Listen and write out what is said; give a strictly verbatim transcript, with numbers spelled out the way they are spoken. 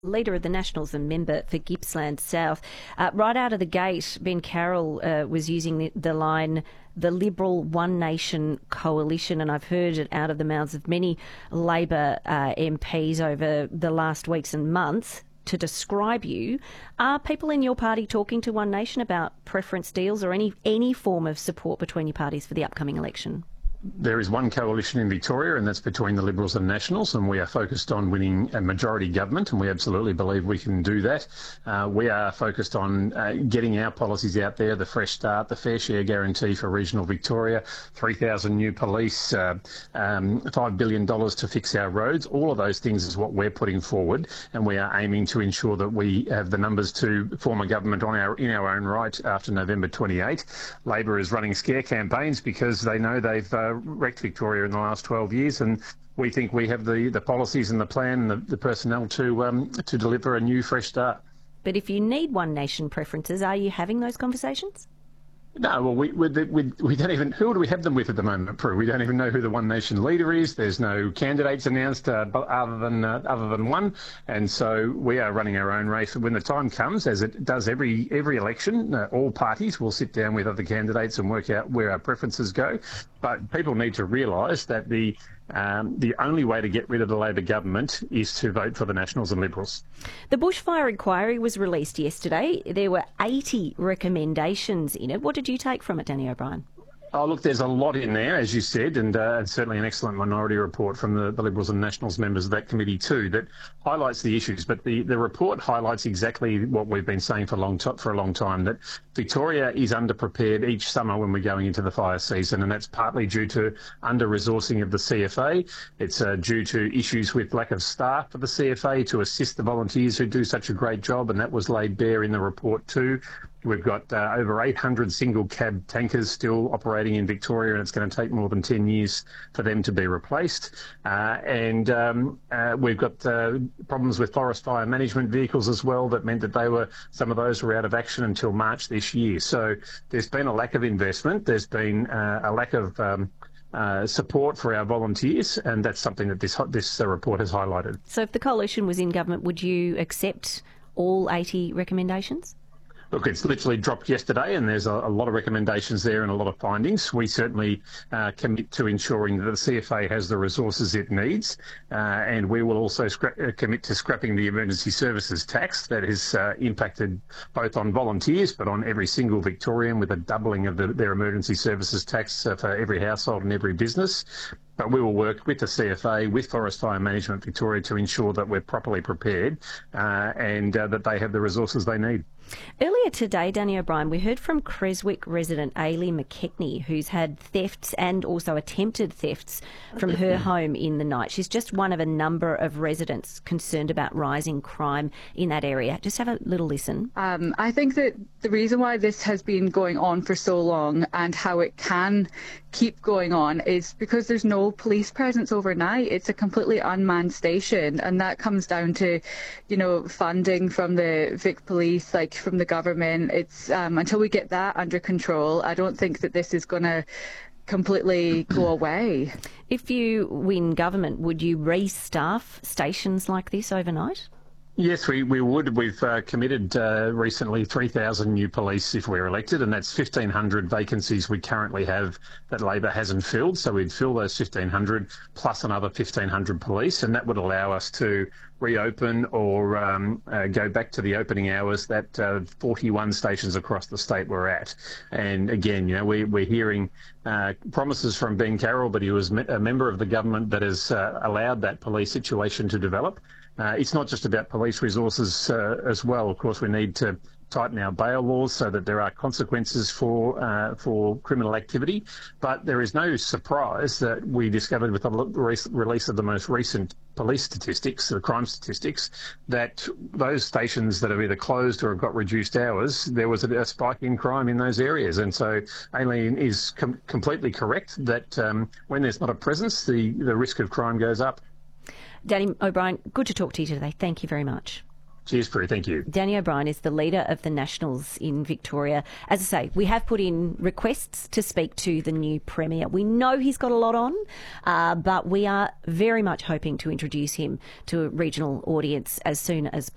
Leader of the Nationals and member for Gippsland South. Uh, right out of the gate, Ben Carroll uh, was using the, the line, the Liberal One Nation Coalition, and I've heard it out of the mouths of many Labor uh, M Ps over the last weeks and months to describe you. Are people in your party talking to One Nation about preference deals or any, any form of support between your parties for the upcoming election? There is one coalition in Victoria, and that's between the Liberals and Nationals, and we are focused on winning a majority government, and we absolutely believe we can do that. Uh, we are focused on uh, getting our policies out there, the Fresh Start, the Fair Share Guarantee for regional Victoria, three thousand new police, uh, um, five billion dollars to fix our roads. All of those things is what we're putting forward, and we are aiming to ensure that we have the numbers to form a government on our in our own right after November twenty-eighth. Labor is running scare campaigns because they know they've uh, wrecked Victoria in the last twelve years, and we think we have the, the policies and the plan and the, the personnel to um, to deliver a new fresh start. But if you need One Nation preferences, are you having those conversations? No, well, we, we, we, we don't even, who do we have them with at the moment, Prue? We don't even know who the One Nation leader is. There's no candidates announced uh, other than uh, other than one. And so we are running our own race. When the time comes, as it does every every election, uh, all parties will sit down with other candidates and work out where our preferences go. But people need to realise that the Um, the only way to get rid of the Labor government is to vote for the Nationals and Liberals. The bushfire inquiry was released yesterday. There were eighty recommendations in it. What did you take from it, Danny O'Brien? Oh, look, there's a lot in there, as you said, and uh, certainly an excellent minority report from the, the Liberals and Nationals members of that committee too that highlights the issues. But the, the report highlights exactly what we've been saying for a long t- for a long time, that Victoria is underprepared each summer when we're going into the fire season, and that's partly due to under-resourcing of the C F A. It's uh, due to issues with lack of staff for the C F A to assist the volunteers who do such a great job, and that was laid bare in the report too. We've got uh, over eight hundred single cab tankers still operating in Victoria, and it's going to take more than ten years for them to be replaced. Uh, and um, uh, we've got uh, problems with forest fire management vehicles as well that meant that they were, some of those were out of action until March this year. So there's been a lack of investment. There's been uh, a lack of um, uh, support for our volunteers, and that's something that this, this uh, report has highlighted. So if the coalition was in government, would you accept all eighty recommendations? Look, it's literally dropped yesterday, and there's a, a lot of recommendations there and a lot of findings. We certainly uh, commit to ensuring that the C F A has the resources it needs, uh, and we will also scra- uh, commit to scrapping the emergency services tax that has uh, impacted both on volunteers but on every single Victorian, with a doubling of the, their emergency services tax uh, for every household and every business. But we will work with the C F A, with Forest Fire Management Victoria, to ensure that we're properly prepared uh, and uh, that they have the resources they need. Earlier today, Danny O'Brien, we heard from Creswick resident Ailey McKechnie, who's had thefts and also attempted thefts from her home in the night. She's just one of a number of residents concerned about rising crime in that area. Just have a little listen. Um, I think that the reason why this has been going on for so long and how it can keep going on is because there's no police presence overnight. It's a completely unmanned station, and that comes down to, you know, funding from the Vic Police, like from the government. It's um, until we get that under control, I don't think that this is going to completely go away. If you win government, would you re-staff stations like this overnight? Yes, we, we would. We've uh, committed uh, recently three thousand new police if we're elected, and that's fifteen hundred vacancies we currently have that Labor hasn't filled. So we'd fill those fifteen hundred plus another fifteen hundred police, and that would allow us to reopen or um, uh, go back to the opening hours that uh, forty-one stations across the state were at. And again, you know, we, we're hearing uh, promises from Ben Carroll, but he was a member of the government that has uh, allowed that police situation to develop. Uh, it's not just about police resources uh, as well. Of course, we need to tighten our bail laws so that there are consequences for uh, for criminal activity. But there is no surprise that we discovered with the re- release of the most recent police statistics, the crime statistics, that those stations that have either closed or have got reduced hours, there was a, a spike in crime in those areas. And so Aileen is com- completely correct that um, when there's not a presence, the, the risk of crime goes up. Danny O'Brien, good to talk to you today. Thank you very much. Cheers, Prue. Thank you. Danny O'Brien is the leader of the Nationals in Victoria. As I say, we have put in requests to speak to the new Premier. We know he's got a lot on, uh, but we are very much hoping to introduce him to a regional audience as soon as possible.